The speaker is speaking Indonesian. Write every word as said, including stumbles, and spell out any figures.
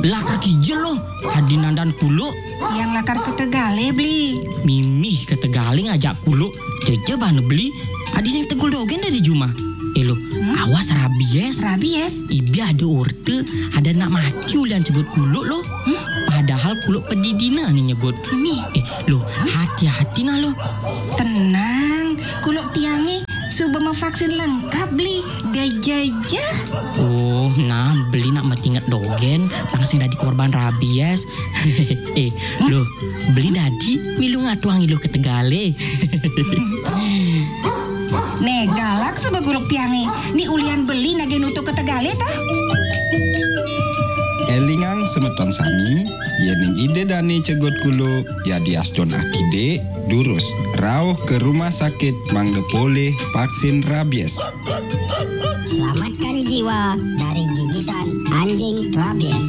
lakar kijel loh, hadi nandan kulo. Yang lakar ke Tegale beli. Mimih ke Tegale ngajak kulo, jeje bana beli. Adi sing tegul dogen dari Juma. Eh lo, hmm? awas rabies. Rabies? Ibi ada orte, ada nak mati ulian sebut kulo lo. Hmm? Padahal kulo pedidina nih nyebut. Nih. Eh lo, hati-hati nah lo. Tenang, kulo tiangi sebelum vaksin lengkap beli gajah. Oh, nah beli nak matingat dogen, langsung dari korban rabies. eh, lo beli dadi milu ngatuang ilo ke Tegale. Nih galak sebeguluk tiangi. Ni ulian beli nage nutuk ke Tegale toh. Elingang semeton sami, yening ide dani cegot kulo, ya diaston akide, durus, rauh ke rumah sakit manggepole vaksin rabies. Selamatkan jiwa dari gigitan anjing rabies.